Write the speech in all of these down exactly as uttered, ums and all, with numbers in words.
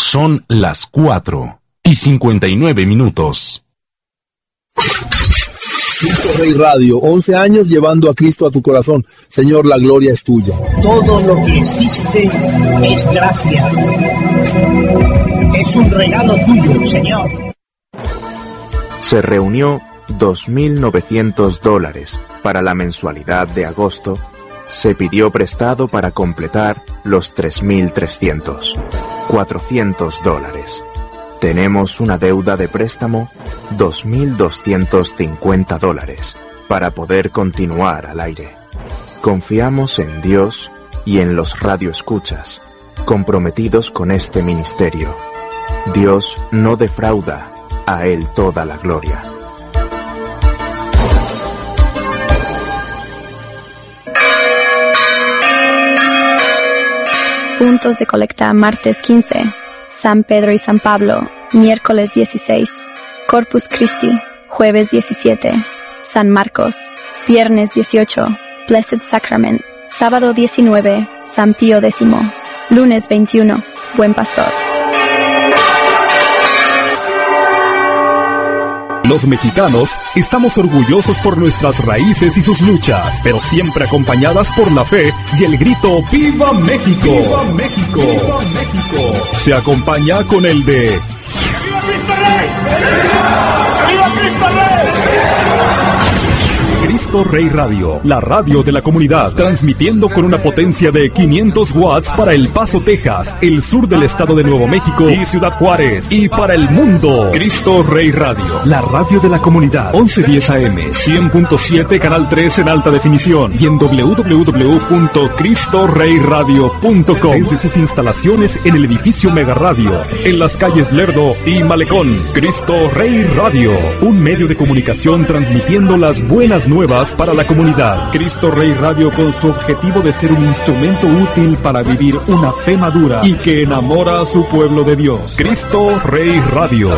Son las cuatro y cincuenta y nueve minutos. Cristo Rey Radio, once años llevando a Cristo a tu corazón. Señor, la gloria es tuya. Todo lo que existe es gracia. Es un regalo tuyo, Señor. Se reunió dos mil novecientos dólares para la mensualidad de agosto. Se pidió prestado para completar los tres mil trescientos. cuatrocientos dólares. Tenemos una deuda de préstamo, dos mil doscientos cincuenta dólares, para poder continuar al aire. Confiamos en Dios y en los radioescuchas, comprometidos con este ministerio. Dios no defrauda, a Él toda la gloria. Puntos de colecta martes quince, San Pedro y San Pablo, miércoles dieciséis, Corpus Christi, jueves diecisiete, San Marcos, viernes dieciocho, Blessed Sacrament, sábado diecinueve, San Pío X, lunes veintiuno, Buen Pastor. Los mexicanos estamos orgullosos por nuestras raíces y sus luchas, pero siempre acompañadas por la fe y el grito ¡Viva México! ¡Viva México! ¡Viva México! Se acompaña con el de ¡Viva Cristo Rey! ¡Viva Cristo Rey! Cristo Rey Radio, la radio de la comunidad, transmitiendo con una potencia de quinientos watts para El Paso, Texas, el sur del estado de Nuevo México y Ciudad Juárez, y para el mundo. Cristo Rey Radio, la radio de la comunidad, once diez A M, cien punto siete, canal tres en alta definición, y en doble u doble u doble u punto cristo rey radio punto com, desde sus instalaciones en el edificio Mega Radio, en las calles Lerdo y Malecón. Cristo Rey Radio, un medio de comunicación transmitiendo las buenas nuevas para la comunidad. Cristo Rey Radio, con su objetivo de ser un instrumento útil para vivir una fe madura y que enamora a su pueblo de Dios. Cristo Rey Radio.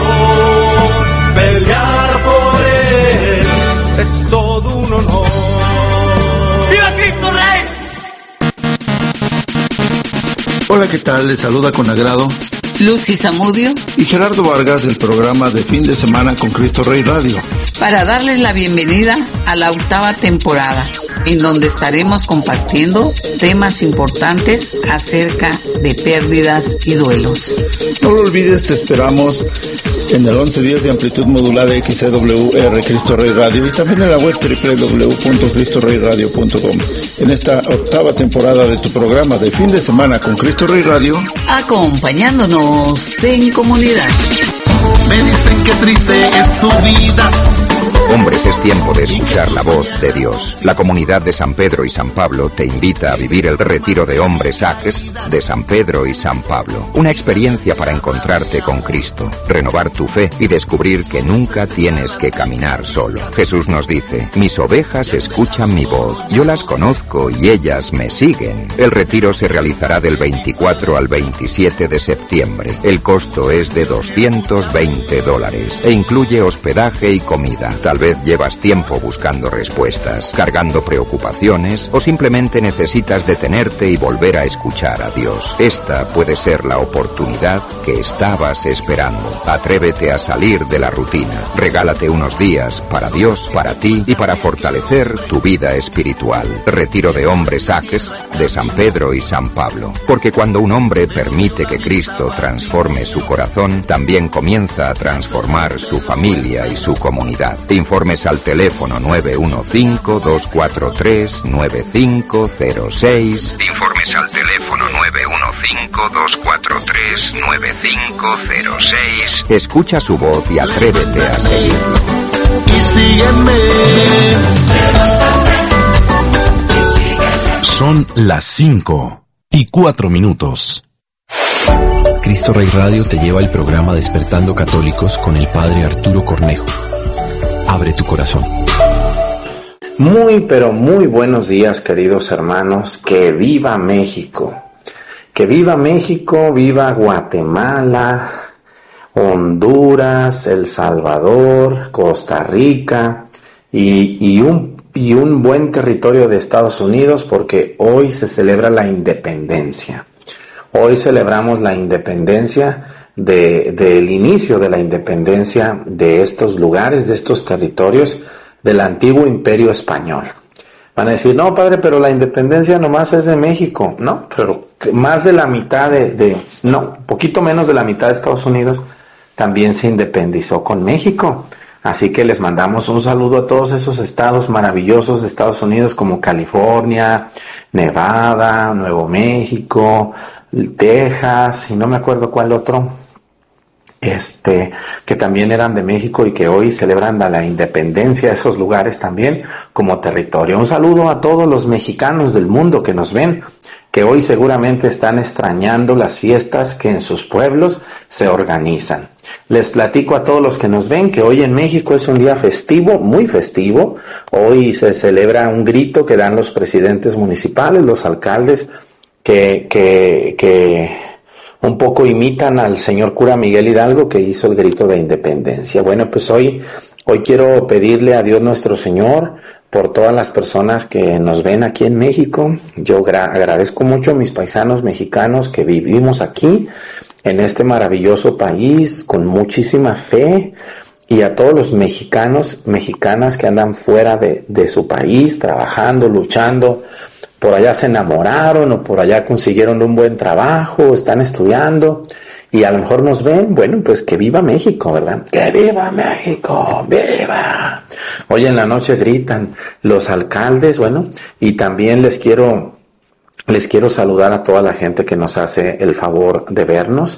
Pelear por él es todo un honor. ¡Viva Cristo Rey! Hola, ¿qué tal? Les saluda con agrado Lucy Zamudio y Gerardo Vargas del programa de fin de semana con Cristo Rey Radio, para darles la bienvenida a la octava temporada, en donde estaremos compartiendo temas importantes acerca de pérdidas y duelos. No lo olvides, te esperamos en el once diez de amplitud modulada X C W R Cristo Rey Radio, y también en la web doble u doble u doble u punto cristo rey radio punto com. En esta octava temporada de tu programa de fin de semana con Cristo Rey Radio, acompañándonos en comunidad. Me dicen que triste es tu vida. Hombres, es tiempo de escuchar la voz de Dios. La comunidad de San Pedro y San Pablo te invita a vivir el retiro de hombres saques de San Pedro y San Pablo. Una experiencia para encontrarte con Cristo, renovar tu fe y descubrir que nunca tienes que caminar solo. Jesús nos dice: mis ovejas escuchan mi voz, yo las conozco y ellas me siguen. El retiro se realizará del veinticuatro al veintisiete de septiembre. El costo es de doscientos veinte dólares e incluye hospedaje y comida. Tal vez llevas tiempo buscando respuestas, cargando preocupaciones, o simplemente necesitas detenerte y volver a escuchar a Dios. Esta puede ser la oportunidad que estabas esperando. Atrévete a salir de la rutina. Regálate unos días para Dios, para ti y para fortalecer tu vida espiritual. Retiro de hombres saques de San Pedro y San Pablo. Porque cuando un hombre permite que Cristo transforme su corazón, también comienza a transformar su familia y su comunidad. Informes al teléfono nueve uno cinco, dos cuatro tres, nueve cinco cero seis. Informes al teléfono nueve uno cinco, dos cuatro tres, nueve cinco cero seis. Escucha su voz y atrévete a seguirlo. Y sígueme. Son las cinco y cuatro minutos. Cristo Rey Radio te lleva el programa Despertando Católicos con el Padre Arturo Cornejo. Abre tu corazón. Muy, pero muy buenos días, queridos hermanos. Que viva México. Que viva México, viva Guatemala, Honduras, El Salvador, Costa Rica y, y, un, y un buen territorio de Estados Unidos, porque hoy se celebra la independencia. Hoy celebramos la independencia de, del inicio de la independencia de estos lugares, de estos territorios del antiguo imperio español. Van a decir, no, padre, pero la independencia nomás es de México. No, pero más de la mitad de, de no, poquito menos de la mitad de Estados Unidos también se independizó con México. Así que les mandamos un saludo a todos esos estados maravillosos de Estados Unidos como California, Nevada, Nuevo México, Texas y no me acuerdo cuál otro, este, que también eran de México y que hoy celebran la independencia de esos lugares también como territorio. Un saludo a todos los mexicanos del mundo que nos ven, que hoy seguramente están extrañando las fiestas que en sus pueblos se organizan. Les platico a todos los que nos ven que hoy en México es un día festivo, muy festivo. Hoy se celebra un grito que dan los presidentes municipales, los alcaldes, que, que, que un poco imitan al señor cura Miguel Hidalgo, que hizo el grito de independencia. Bueno, pues hoy, hoy quiero pedirle a Dios nuestro Señor por todas las personas que nos ven aquí en México. Yo gra- agradezco mucho a mis paisanos mexicanos que vivimos aquí, en este maravilloso país, con muchísima fe, y a todos los mexicanos, mexicanas que andan fuera de, de su país, trabajando, luchando. Por allá se enamoraron o por allá consiguieron un buen trabajo, están estudiando y a lo mejor nos ven. Bueno, pues que viva México, ¿verdad? ¡Que viva México! ¡Viva! Hoy en la noche gritan los alcaldes, bueno, y también les quiero, les quiero saludar a toda la gente que nos hace el favor de vernos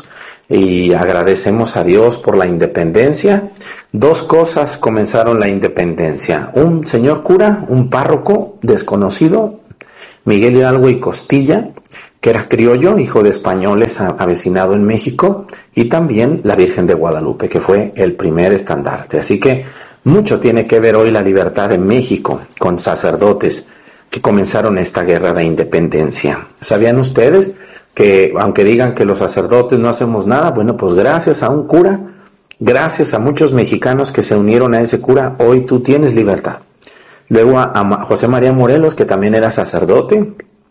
y agradecemos a Dios por la independencia. Dos cosas comenzaron la independencia. Un señor cura, un párroco desconocido, Miguel Hidalgo y Costilla, que era criollo, hijo de españoles avecinado en México, y también la Virgen de Guadalupe, que fue el primer estandarte. Así que mucho tiene que ver hoy la libertad de México con sacerdotes que comenzaron esta guerra de independencia. ¿Sabían ustedes que, aunque digan que los sacerdotes no hacemos nada, bueno, pues gracias a un cura, gracias a muchos mexicanos que se unieron a ese cura, hoy tú tienes libertad? Luego a, a José María Morelos, que también era sacerdote,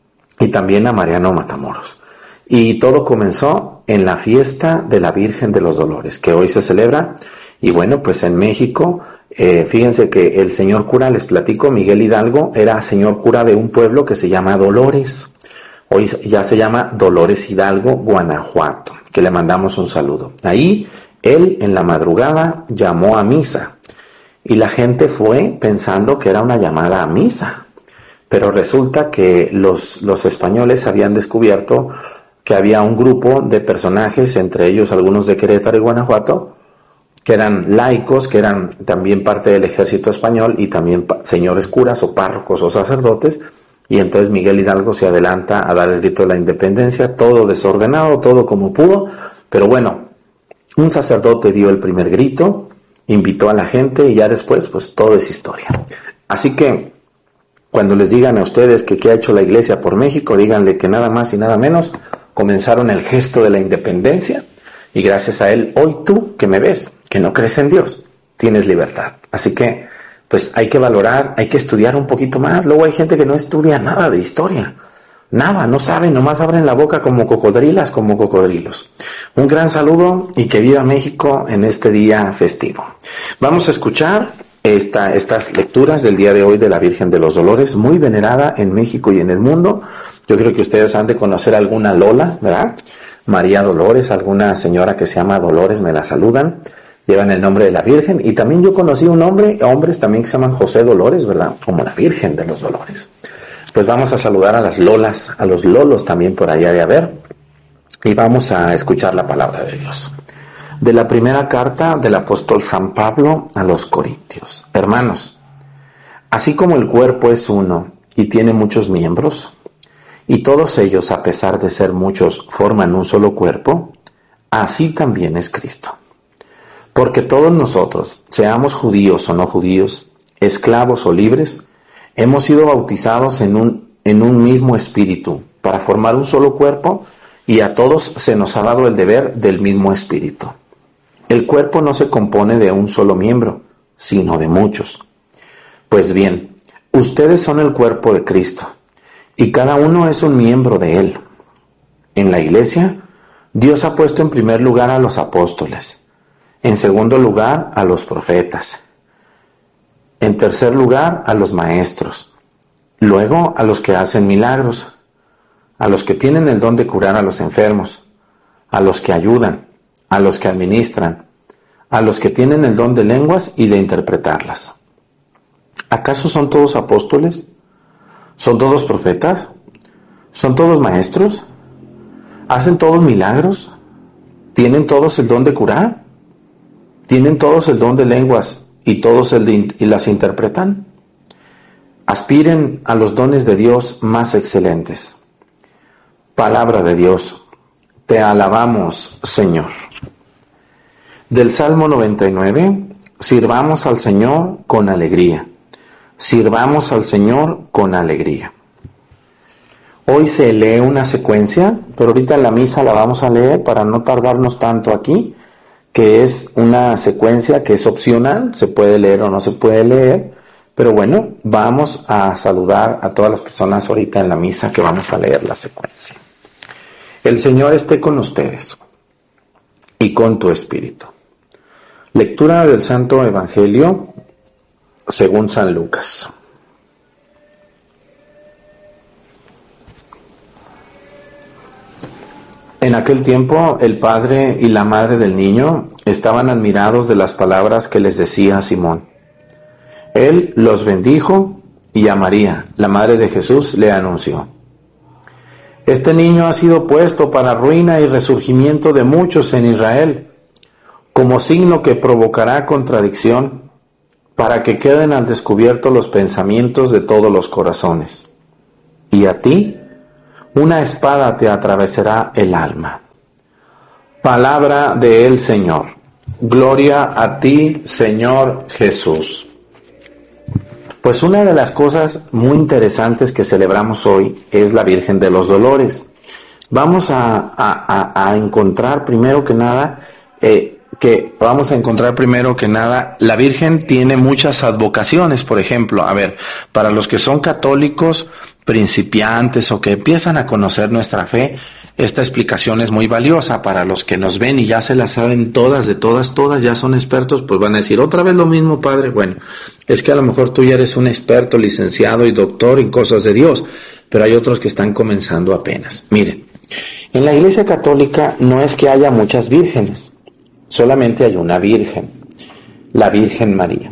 y también a Mariano Matamoros. Y todo comenzó en la fiesta de la Virgen de los Dolores, que hoy se celebra. Y bueno, pues en México, eh, fíjense que el señor cura, les platico, Miguel Hidalgo, era señor cura de un pueblo que se llama Dolores. Hoy ya se llama Dolores Hidalgo, Guanajuato, que le mandamos un saludo. Ahí, él en la madrugada llamó a misa. Y la gente fue pensando que era una llamada a misa. Pero resulta que los, los españoles habían descubierto que había un grupo de personajes, entre ellos algunos de Querétaro y Guanajuato, que eran laicos, que eran también parte del ejército español y también señores curas o párrocos o sacerdotes. Y entonces Miguel Hidalgo se adelanta a dar el grito de la independencia, todo desordenado, todo como pudo. Pero bueno, un sacerdote dio el primer grito, invitó a la gente y ya después, pues todo es historia. Así que cuando les digan a ustedes que qué ha hecho la iglesia por México, díganle que nada más y nada menos comenzaron el gesto de la independencia y gracias a él, hoy tú que me ves, que no crees en Dios, tienes libertad. Así que, pues hay que valorar, hay que estudiar un poquito más. Luego hay gente que no estudia nada de historia. Nada, no saben, nomás abren la boca como cocodrilas, como cocodrilos. Un gran saludo y que viva México en este día festivo. Vamos a escuchar esta, estas lecturas del día de hoy de la Virgen de los Dolores, muy venerada en México y en el mundo. Yo creo que ustedes han de conocer alguna Lola, ¿verdad? María Dolores, alguna señora que se llama Dolores, me la saludan. Llevan el nombre de la Virgen. Y también yo conocí un hombre, hombres también que se llaman José Dolores, ¿verdad? Como la Virgen de los Dolores. Pues vamos a saludar a las Lolas, a los Lolos también por allá de haber, y vamos a escuchar la palabra de Dios. De la primera carta del apóstol San Pablo a los Corintios. Hermanos, así como el cuerpo es uno y tiene muchos miembros, y todos ellos, a pesar de ser muchos, forman un solo cuerpo, así también es Cristo. Porque todos nosotros, seamos judíos o no judíos, esclavos o libres, hemos sido bautizados en un, en un mismo espíritu para formar un solo cuerpo y a todos se nos ha dado el deber del mismo espíritu. El cuerpo no se compone de un solo miembro, sino de muchos. Pues bien, ustedes son el cuerpo de Cristo y cada uno es un miembro de él. En la iglesia, Dios ha puesto en primer lugar a los apóstoles, en segundo lugar a los profetas, en tercer lugar a los maestros, luego a los que hacen milagros, a los que tienen el don de curar a los enfermos, a los que ayudan, a los que administran, a los que tienen el don de lenguas y de interpretarlas. ¿Acaso son todos apóstoles? ¿Son todos profetas? ¿Son todos maestros? ¿Hacen todos milagros? ¿Tienen todos el don de curar? ¿Tienen todos el don de lenguas y todos el de, y las interpretan? Aspiren a los dones de Dios más excelentes. Palabra de Dios. Te alabamos, Señor. Del Salmo noventa y nueve, sirvamos al Señor con alegría. Sirvamos al Señor con alegría. Hoy se lee una secuencia, pero ahorita en la misa la vamos a leer para no tardarnos tanto aquí, que es una secuencia que es opcional, se puede leer o no se puede leer, pero bueno, vamos a saludar a todas las personas ahorita en la misa que vamos a leer la secuencia. El Señor esté con ustedes y con tu espíritu. Lectura del Santo Evangelio según San Lucas. En aquel tiempo el padre y la madre del niño estaban admirados de las palabras que les decía Simón. Él los bendijo y a María, la madre de Jesús, le anunció: Este niño ha sido puesto para ruina y resurgimiento de muchos en Israel, como signo que provocará contradicción, para que queden al descubierto los pensamientos de todos los corazones. Y a ti, una espada te atravesará el alma. Palabra del Señor. Gloria a ti, Señor Jesús. Pues una de las cosas muy interesantes que celebramos hoy es la Virgen de los Dolores. Vamos a, a, a, a encontrar primero que nada, eh, que vamos a encontrar primero que nada, la Virgen tiene muchas advocaciones. Por ejemplo, a ver, para los que son católicos, principiantes o que empiezan a conocer nuestra fe, esta explicación es muy valiosa. Para los que nos ven y ya se la saben todas, de todas, todas, ya son expertos, pues van a decir, otra vez lo mismo, padre. Bueno, es que a lo mejor tú ya eres un experto, licenciado y doctor en cosas de Dios, pero hay otros que están comenzando apenas. Miren, en la Iglesia Católica no es que haya muchas vírgenes, solamente hay una Virgen, la Virgen María.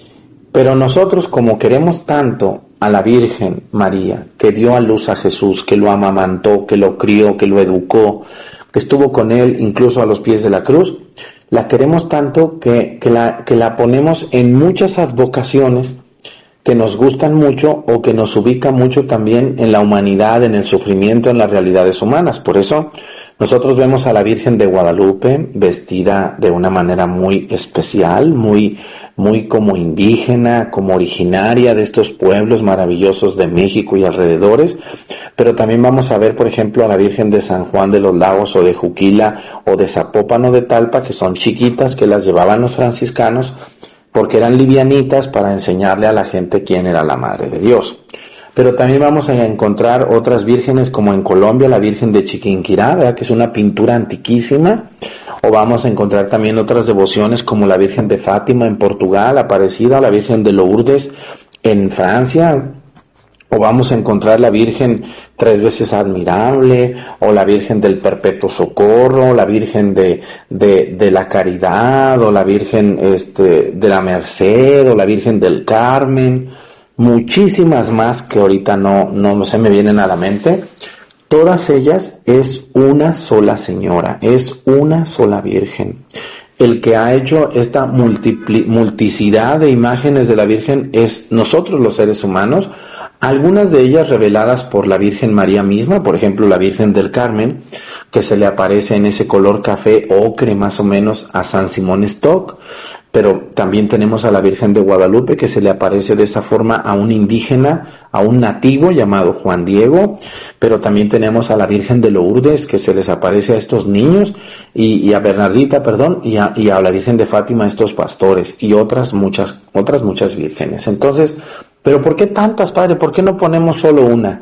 Pero nosotros, como queremos tanto a la Virgen María, que dio a luz a Jesús, que lo amamantó, que lo crió, que lo educó, que estuvo con él incluso a los pies de la cruz, la queremos tanto que, que, la, que la ponemos en muchas advocaciones que nos gustan mucho o que nos ubican mucho también en la humanidad, en el sufrimiento, en las realidades humanas. Por eso nosotros vemos a la Virgen de Guadalupe vestida de una manera muy especial, muy, muy como indígena, como originaria de estos pueblos maravillosos de México y alrededores. Pero también vamos a ver, por ejemplo, a la Virgen de San Juan de los Lagos o de Juquila o de Zapopan o de Talpa, que son chiquitas, que las llevaban los franciscanos porque eran livianitas para enseñarle a la gente quién era la Madre de Dios. Pero también vamos a encontrar otras vírgenes, como en Colombia, la Virgen de Chiquinquirá, ¿verdad?, que es una pintura antiquísima. O vamos a encontrar también otras devociones como la Virgen de Fátima en Portugal, Aparecida, la Virgen de Lourdes en Francia. O vamos a encontrar la Virgen tres veces admirable, o la Virgen del Perpetuo Socorro, la Virgen de, de, de la Caridad, o la Virgen este, de la Merced, o la Virgen del Carmen. Muchísimas más que ahorita no, no se me vienen a la mente. Todas ellas es una sola señora, es una sola Virgen. El que ha hecho esta multipli- multiplicidad de imágenes de la Virgen es nosotros los seres humanos, algunas de ellas reveladas por la Virgen María misma, por ejemplo la Virgen del Carmen, que se le aparece en ese color café ocre más o menos a San Simón Stock, pero también tenemos a la Virgen de Guadalupe, que se le aparece de esa forma a un indígena, a un nativo llamado Juan Diego, pero también tenemos a la Virgen de Lourdes, que se les aparece a estos niños, y, y a Bernardita, perdón, y a, y a la Virgen de Fátima a estos pastores, y otras muchas, otras muchas vírgenes. Entonces, ¿pero por qué tantas, padre? ¿Por qué no ponemos solo una?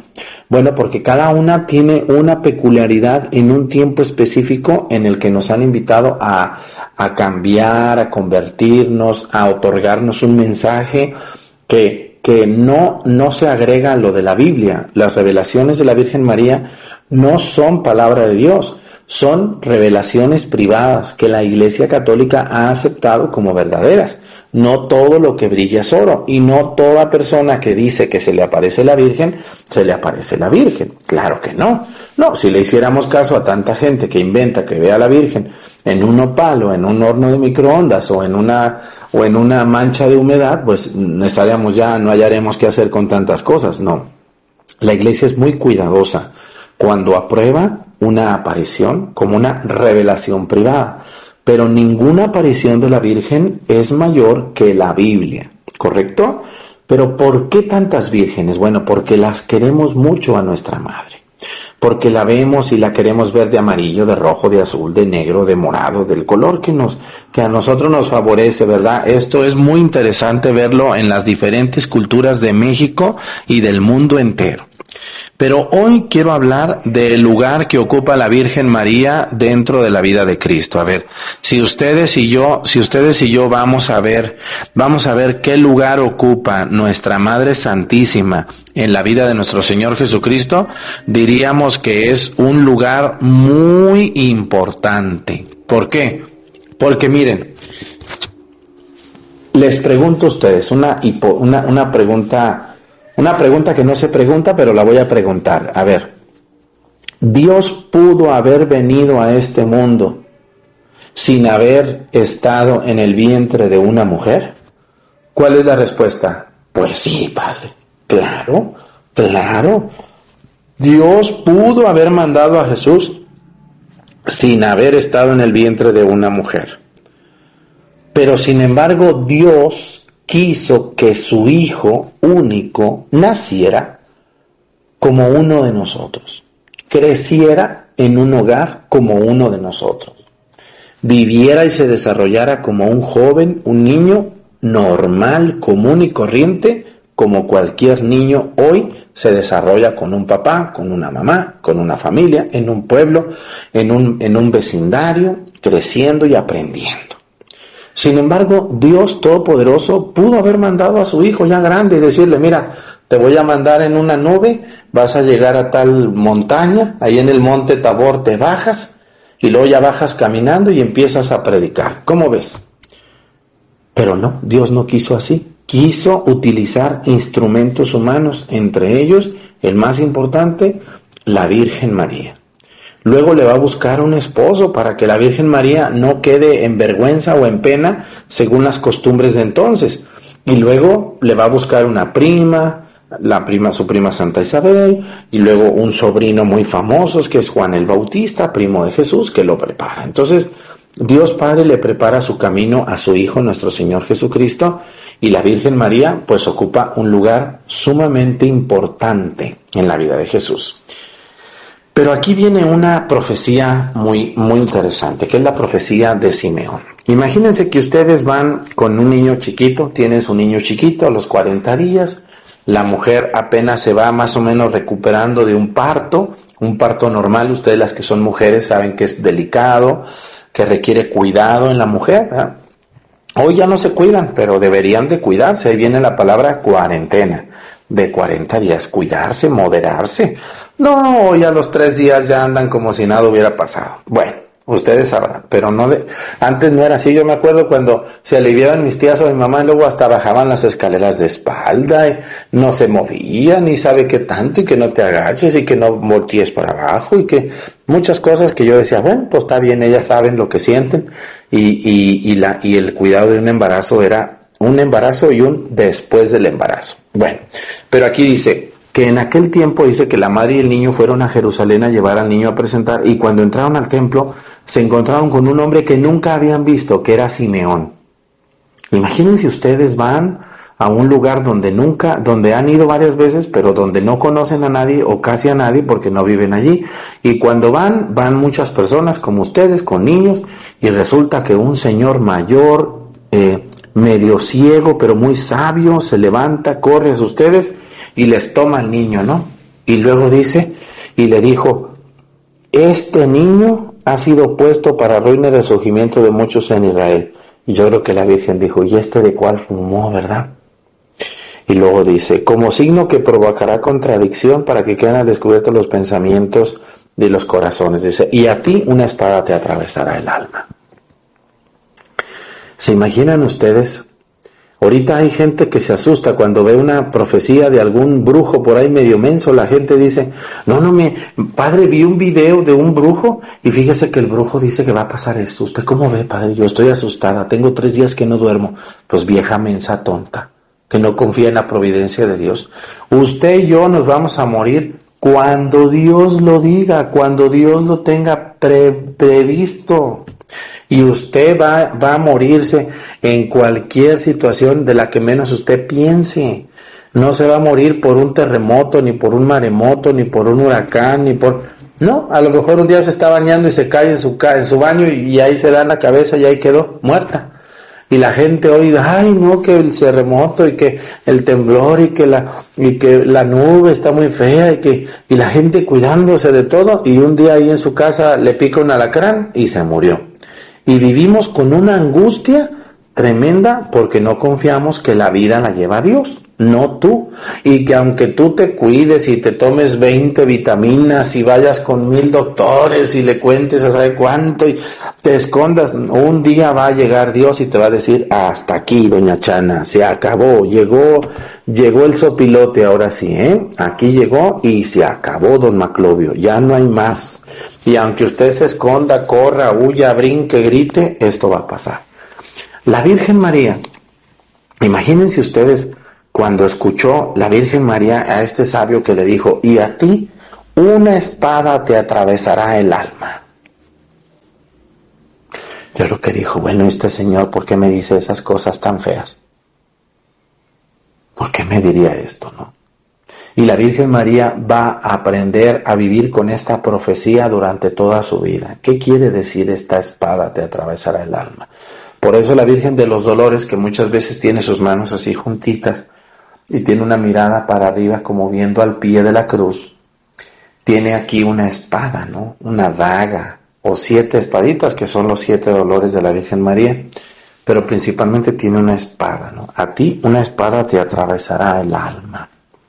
Bueno, porque cada una tiene una peculiaridad en un tiempo específico en el que nos han invitado a, a cambiar, a convertirnos, a otorgarnos un mensaje que, que no, no se agrega a lo de la Biblia. Las revelaciones de la Virgen María no son palabra de Dios, son revelaciones privadas que la Iglesia Católica ha aceptado como verdaderas. No todo lo que brilla es oro, y no toda persona que dice que se le aparece la Virgen, se le aparece la Virgen. Claro que no. No, si le hiciéramos caso a tanta gente que inventa que ve a la Virgen en un nopal o en un horno de microondas o en una o en una mancha de humedad, pues estaríamos ya, no hallaremos qué hacer con tantas cosas. No. La Iglesia es muy cuidadosa cuando aprueba una aparición como una revelación privada, pero ninguna aparición de la Virgen es mayor que la Biblia, ¿correcto? Pero ¿por qué tantas vírgenes? Bueno, porque las queremos mucho a nuestra Madre, porque la vemos y la queremos ver de amarillo, de rojo, de azul, de negro, de morado, del color que nos que a nosotros nos favorece, ¿verdad? Esto es muy interesante verlo en las diferentes culturas de México y del mundo entero. Pero hoy quiero hablar del lugar que ocupa la Virgen María dentro de la vida de Cristo. A ver, si ustedes y yo, si ustedes y yo vamos a ver, vamos a ver qué lugar ocupa nuestra Madre Santísima en la vida de nuestro Señor Jesucristo, diríamos que es un lugar muy importante. ¿Por qué? Porque miren, les pregunto a ustedes una, hipo, una, una pregunta... Una pregunta que no se pregunta, pero la voy a preguntar. A ver, ¿Dios pudo haber venido a este mundo sin haber estado en el vientre de una mujer? ¿Cuál es la respuesta? Pues sí, Padre. Claro, claro. Dios pudo haber mandado a Jesús sin haber estado en el vientre de una mujer. Pero sin embargo, Dios quiso que su Hijo único naciera como uno de nosotros, creciera en un hogar como uno de nosotros, viviera y se desarrollara como un joven, un niño normal, común y corriente, como cualquier niño hoy se desarrolla con un papá, con una mamá, con una familia, en un pueblo, en un, en un vecindario, creciendo y aprendiendo. Sin embargo, Dios Todopoderoso pudo haber mandado a su Hijo ya grande y decirle, mira, te voy a mandar en una nube, vas a llegar a tal montaña, ahí en el monte Tabor te bajas, y luego ya bajas caminando y empiezas a predicar. ¿Cómo ves? Pero no, Dios no quiso así. Quiso utilizar instrumentos humanos, entre ellos, el más importante, la Virgen María. Luego le va a buscar un esposo para que la Virgen María no quede en vergüenza o en pena según las costumbres de entonces. Y luego le va a buscar una prima, la prima, su prima Santa Isabel, y luego un sobrino muy famoso que es Juan el Bautista, primo de Jesús, que lo prepara. Entonces, Dios Padre le prepara su camino a su Hijo, nuestro Señor Jesucristo, y la Virgen María pues ocupa un lugar sumamente importante en la vida de Jesús. Pero aquí viene una profecía muy, muy interesante, que es la profecía de Simeón. Imagínense que ustedes van con un niño chiquito, tienen su niño chiquito a los cuarenta días, la mujer apenas se va más o menos recuperando de un parto, un parto normal, ustedes las que son mujeres saben que es delicado, que requiere cuidado en la mujer, ¿verdad? Hoy ya no se cuidan, pero deberían de cuidarse, ahí viene la palabra cuarentena. De cuarenta días, cuidarse, moderarse. No, hoy a los tres días ya andan como si nada hubiera pasado. Bueno, ustedes sabrán, pero no de... antes no era así. Yo me acuerdo cuando se aliviaban mis tías o mi mamá, y luego hasta bajaban las escaleras de espalda, y no se movían, y sabe qué tanto, y que no te agaches, y que no voltees para abajo, y que muchas cosas que yo decía, bueno, pues está bien, ellas saben lo que sienten, y, y, y, la, y el cuidado de un embarazo era un embarazo y un después del embarazo. Bueno, pero aquí dice que en aquel tiempo dice que la madre y el niño fueron a Jerusalén a llevar al niño a presentar, y cuando entraron al templo se encontraron con un hombre que nunca habían visto, que era Simeón. Imagínense ustedes van a un lugar donde nunca, donde han ido varias veces, pero donde no conocen a nadie o casi a nadie porque no viven allí. Y cuando van, van muchas personas como ustedes, con niños, y resulta que un señor mayor, eh, medio ciego, pero muy sabio, se levanta, corre hacia ustedes y les toma al niño, ¿no? Y Y luego dice, y le dijo, este niño ha sido puesto para ruina y resurgimiento de muchos en Israel. Y yo creo que la Virgen dijo, ¿y este de cuál fumó, verdad? Y luego dice, como signo que provocará contradicción para que queden al descubierto los pensamientos de los corazones. Dice, y a ti una espada te atravesará el alma. ¿Se imaginan ustedes? Ahorita hay gente que se asusta cuando ve una profecía de algún brujo por ahí medio menso. La gente dice, no, no, me, padre, vi un video de un brujo y fíjese que el brujo dice que va a pasar esto. ¿Usted cómo ve, padre? Yo estoy asustada, tengo tres días que no duermo. Pues vieja mensa tonta, que no confía en la providencia de Dios. Usted y yo nos vamos a morir cuando Dios lo diga, cuando Dios lo tenga pre- previsto. Y usted va, va a morirse en cualquier situación de la que menos usted piense. No se va a morir por un terremoto, ni por un maremoto, ni por un huracán, ni por... No, a lo mejor un día se está bañando y se cae en su, en su baño y, y ahí se da en la cabeza y ahí quedó, muerta. Y la gente hoy, ay no, que el terremoto y que el temblor y que la y que la nube está muy fea y que y la gente cuidándose de todo y un día ahí en su casa le pica un alacrán y se murió. Y vivimos con una angustia tremenda porque no confiamos que la vida la lleva Dios, no tú. Y que aunque tú te cuides y te tomes veinte vitaminas y vayas con mil doctores y le cuentes a saber cuánto y te escondas, un día va a llegar Dios y te va a decir, hasta aquí, doña Chana, se acabó, llegó, llegó el sopilote ahora sí, ¿eh? Aquí llegó y se acabó, don Maclovio, ya no hay más. Y aunque usted se esconda, corra, huya, brinque, grite, esto va a pasar. La Virgen María, imagínense ustedes cuando escuchó la Virgen María a este sabio que le dijo, y a ti una espada te atravesará el alma. Yo lo que dijo, bueno, este señor, ¿por qué me dice esas cosas tan feas? ¿Por qué me diría esto, no? Y la Virgen María va a aprender a vivir con esta profecía durante toda su vida. ¿Qué quiere decir esta espada te atravesará el alma? Por eso la Virgen de los Dolores, que muchas veces tiene sus manos así juntitas y tiene una mirada para arriba como viendo al pie de la cruz, tiene aquí una espada, ¿no? Una daga o siete espaditas que son los siete dolores de la Virgen María, pero principalmente tiene una espada, ¿no? A ti una espada te atravesará el alma.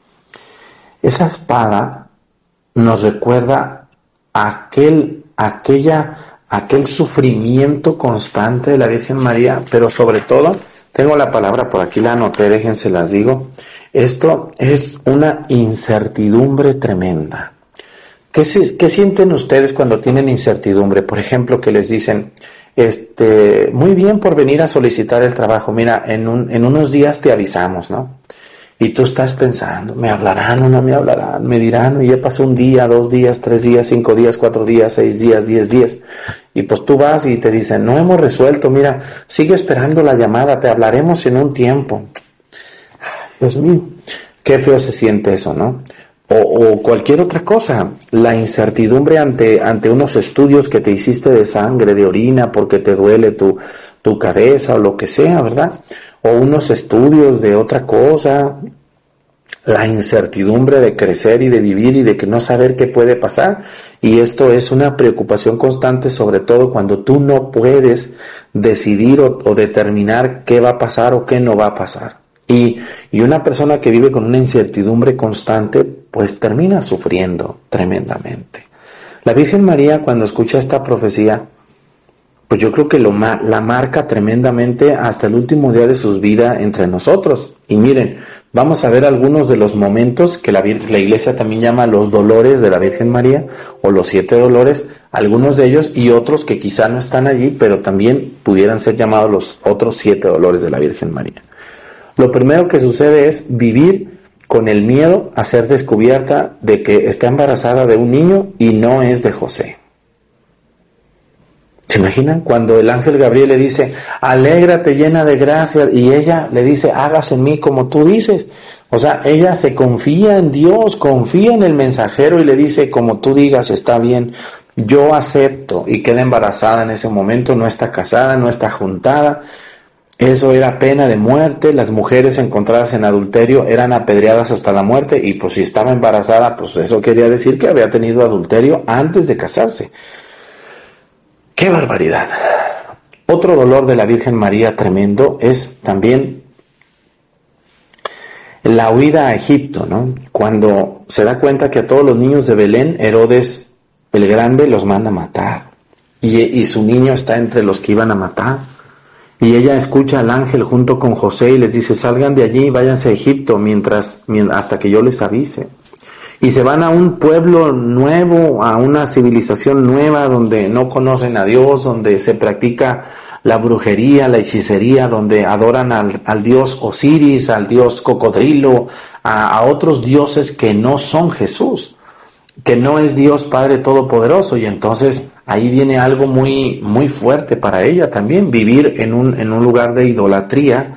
Esa espada nos recuerda aquel, aquella, aquel sufrimiento constante de la Virgen María, pero sobre todo, tengo la palabra por aquí, la anoté, déjense las digo, esto es una incertidumbre tremenda. ¿Qué, se, ¿Qué sienten ustedes cuando tienen incertidumbre? Por ejemplo, que les dicen, este, muy bien por venir a solicitar el trabajo, mira, en, un, en unos días te avisamos, ¿no? Y tú estás pensando, ¿me hablarán o no me hablarán? ¿Me dirán? Y ya pasó un día, dos días, tres días, cinco días, cuatro días, seis días, diez días. Y pues tú vas y te dicen, no hemos resuelto, mira, sigue esperando la llamada, te hablaremos en un tiempo. Ay, Dios mío, qué feo se siente eso, ¿no? O, o cualquier otra cosa, la incertidumbre ante, ante unos estudios que te hiciste de sangre, de orina, porque te duele tu, tu cabeza o lo que sea, ¿verdad? O unos estudios de otra cosa, la incertidumbre de crecer y de vivir y de que no saber qué puede pasar. Y esto es una preocupación constante, sobre todo cuando tú no puedes decidir o, o determinar qué va a pasar o qué no va a pasar. Y, y una persona que vive con una incertidumbre constante, pues termina sufriendo tremendamente. La Virgen María, cuando escucha esta profecía, pues yo creo que lo ma- la marca tremendamente hasta el último día de sus vidas entre nosotros. Y miren, vamos a ver algunos de los momentos que la, Vir- la Iglesia también llama los dolores de la Virgen María, o los siete dolores, algunos de ellos y otros que quizá no están allí, pero también pudieran ser llamados los otros siete dolores de la Virgen María. Lo primero que sucede es vivir con el miedo a ser descubierta de que está embarazada de un niño y no es de José. ¿Se imaginan cuando el ángel Gabriel le dice, alégrate llena de gracia, y ella le dice, hágase en mí como tú dices? O sea, ella se confía en Dios, confía en el mensajero y le dice, como tú digas, está bien, yo acepto, y queda embarazada en ese momento, no está casada, no está juntada. eso era pena de muerte. Las mujeres encontradas en adulterio eran apedreadas hasta la muerte, y pues si estaba embarazada, pues eso quería decir que había tenido adulterio antes de casarse. ¡Qué barbaridad! Otro dolor de la Virgen María tremendo es también la huida a Egipto, ¿no? Cuando se da cuenta que a todos los niños de Belén, Herodes el Grande los manda a matar, y, y su niño está entre los que iban a matar, y ella escucha al ángel junto con José y les dice: salgan de allí y váyanse a Egipto mientras, hasta que yo les avise. Y se van a un pueblo nuevo, a una civilización nueva donde no conocen a Dios, donde se practica la brujería, la hechicería, donde adoran al, al dios Osiris, al dios cocodrilo, a, a otros dioses que no son Jesús, que no es Dios Padre Todopoderoso. Y entonces ahí viene algo muy, muy fuerte para ella también, vivir en un, en un lugar de idolatría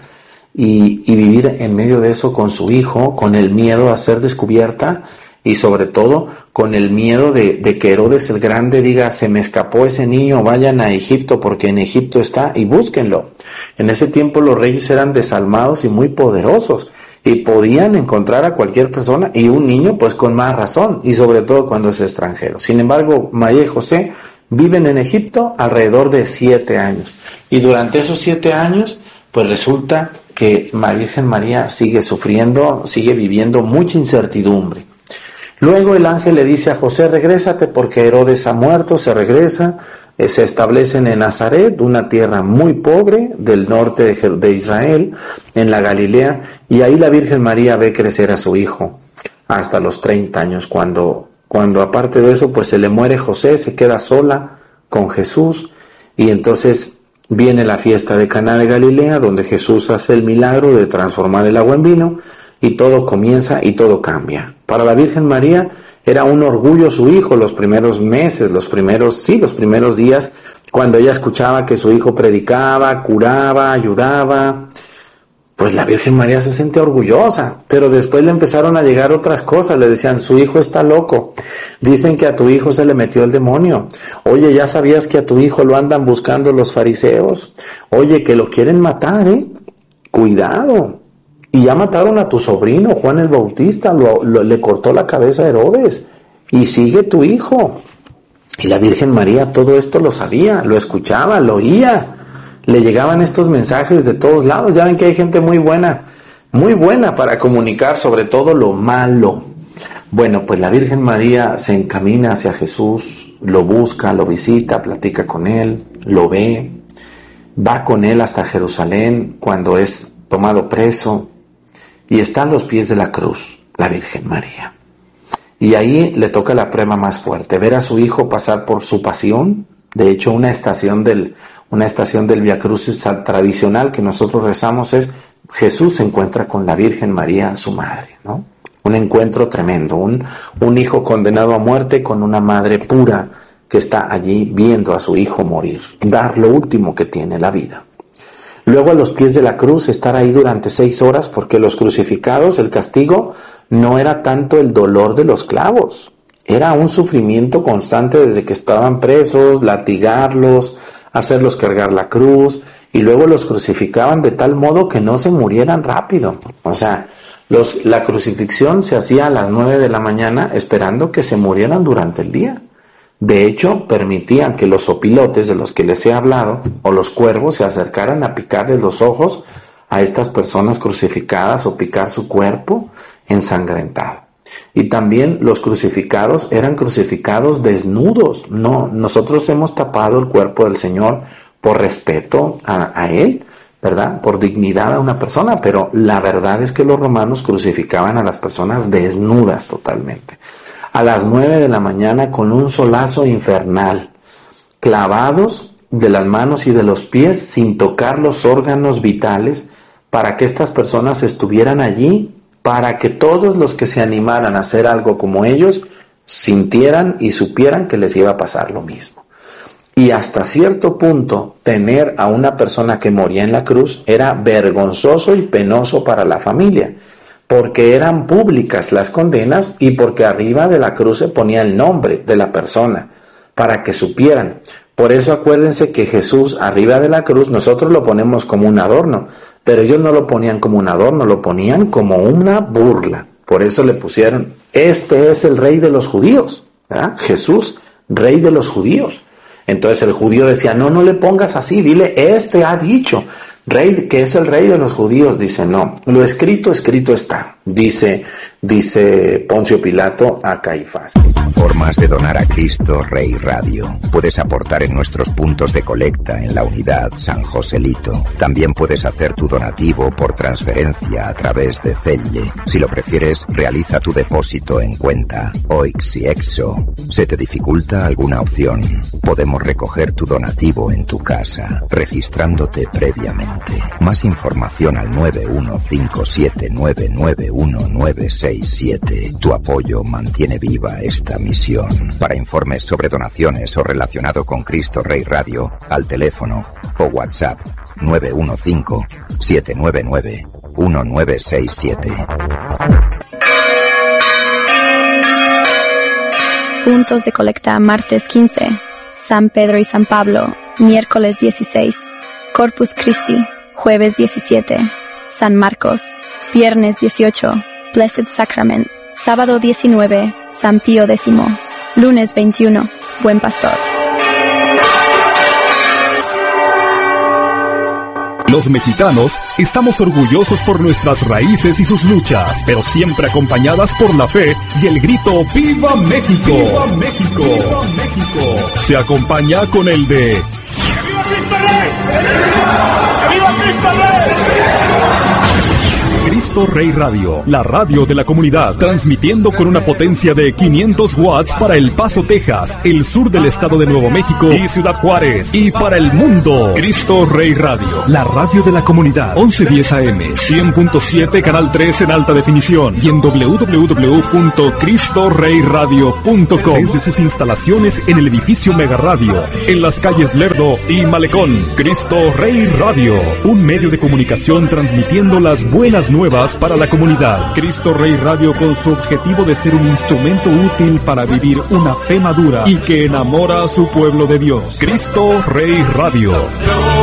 y, y vivir en medio de eso con su hijo, con el miedo a ser descubierta. Y sobre todo con el miedo de, de que Herodes el Grande diga: se me escapó ese niño, vayan a Egipto porque en Egipto está y búsquenlo. En ese tiempo los reyes eran desalmados y muy poderosos y podían encontrar a cualquier persona, y un niño pues con más razón, y sobre todo cuando es extranjero. Sin embargo, María y José viven en Egipto alrededor de siete años, y durante esos siete años pues resulta que la Virgen María sigue sufriendo, sigue viviendo mucha incertidumbre. Luego el ángel le dice a José: regrésate porque Herodes ha muerto. Se regresa, eh, se establecen en Nazaret, una tierra muy pobre del norte de, de Israel, en la Galilea, y ahí la Virgen María ve crecer a su hijo hasta los treinta años, cuando, cuando aparte de eso pues se le muere José, se queda sola con Jesús, y entonces viene la fiesta de Caná de Galilea, donde Jesús hace el milagro de transformar el agua en vino, y todo comienza y todo cambia. Para la Virgen María era un orgullo su hijo los primeros meses, los primeros, sí, los primeros días, cuando ella escuchaba que su hijo predicaba, curaba, ayudaba. Pues la Virgen María se sentía orgullosa, pero después le empezaron a llegar otras cosas. Le decían: su hijo está loco, dicen que a tu hijo se le metió el demonio, oye, ¿ya sabías que a tu hijo lo andan buscando los fariseos? Oye, que lo quieren matar, ¿eh? Cuidado. Y ya mataron a tu sobrino, Juan el Bautista, lo, lo, le cortó la cabeza a Herodes, y sigue tu hijo. Y la Virgen María todo esto lo sabía, lo escuchaba, lo oía, le llegaban estos mensajes de todos lados. Ya ven que hay gente muy buena, muy buena para comunicar sobre todo lo malo. Bueno, pues la Virgen María se encamina hacia Jesús, lo busca, lo visita, platica con él, lo ve, va con él hasta Jerusalén cuando es tomado preso, y está a los pies de la cruz, la Virgen María. Y ahí le toca la prueba más fuerte, ver a su hijo pasar por su pasión. De hecho, una estación del, una estación del Vía Crucis tradicional que nosotros rezamos es: Jesús se encuentra con la Virgen María, su madre, ¿no? Un encuentro tremendo, un, un hijo condenado a muerte con una madre pura que está allí viendo a su hijo morir, dar lo último que tiene, la vida. Luego, a los pies de la cruz, estar ahí durante seis horas, porque los crucificados, el castigo no era tanto el dolor de los clavos, era un sufrimiento constante desde que estaban presos, latigarlos, hacerlos cargar la cruz, y luego los crucificaban de tal modo que no se murieran rápido. O sea, los, la crucifixión se hacía a las nueve de la mañana esperando que se murieran durante el día. De hecho, permitían que los opilotes de los que les he hablado, o los cuervos, se acercaran a picarles los ojos a estas personas crucificadas, o picar su cuerpo ensangrentado. Y también los crucificados eran crucificados desnudos. No, nosotros hemos tapado el cuerpo del Señor por respeto a, a Él, ¿verdad? Por dignidad a una persona, pero la verdad es que los romanos crucificaban a las personas desnudas totalmente. A las nueve de la mañana, con un solazo infernal, clavados de las manos y de los pies sin tocar los órganos vitales, para que estas personas estuvieran allí, para que todos los que se animaran a hacer algo como ellos sintieran y supieran que les iba a pasar lo mismo. Y hasta cierto punto, tener a una persona que moría en la cruz era vergonzoso y penoso para la familia, porque eran públicas las condenas y porque arriba de la cruz se ponía el nombre de la persona, para que supieran. Por eso acuérdense que Jesús arriba de la cruz, nosotros lo ponemos como un adorno, pero ellos no lo ponían como un adorno, lo ponían como una burla. Por eso le pusieron, este es el rey de los judíos, ¿verdad? Jesús, rey de los judíos. Entonces el judío decía, no, no le pongas así, dile, este ha dicho, rey, que es el rey de los judíos. Dice, no, lo escrito, escrito está, dice, dice Poncio Pilato a Caifás. Formas de donar a Cristo Rey Radio. Puedes aportar en nuestros puntos de colecta en la unidad San Joselito. También puedes hacer tu donativo por transferencia a través de Zelle. Si lo prefieres, realiza tu depósito en cuenta O I X y Exo. ¿Se te dificulta alguna opción? Podemos recoger tu donativo en tu casa, registrándote previamente. Más información al nueve uno cinco siete nueve nueve uno nueve seis siete. Tu apoyo mantiene viva esta misión. Para informes sobre donaciones o relacionado con Cristo Rey Radio, al teléfono o WhatsApp nueve uno cinco siete nueve nueve uno nueve seis siete. Puntos de colecta martes quince, San Pedro y San Pablo, miércoles dieciséis, Corpus Christi, jueves diecisiete, San Marcos, viernes dieciocho, Blessed Sacrament, sábado diecinueve, San Pío X, lunes veintiuno, Buen Pastor. Los mexicanos estamos orgullosos por nuestras raíces y sus luchas, pero siempre acompañadas por la fe y el grito ¡Viva México! ¡Viva México! ¡Viva México! Se acompaña con el de ¡Viva Cristo Rey! ¡Viva Cristo Rey! Cristo Rey Radio, la radio de la comunidad, transmitiendo con una potencia de quinientos watts para El Paso, Texas, el sur del estado de Nuevo México y Ciudad Juárez, y para el mundo. Cristo Rey Radio, la radio de la comunidad, once diez A M, cien punto siete, canal tres en alta definición, y en doble u doble u doble u punto cristo rey radio punto com. Desde sus instalaciones en el edificio Mega Radio, en las calles Lerdo y Malecón. Cristo Rey Radio, un medio de comunicación transmitiendo las buenas nuevas para la comunidad. Cristo Rey Radio, con su objetivo de ser un instrumento útil para vivir una fe madura y que enamora a su pueblo de Dios. Cristo Rey Radio.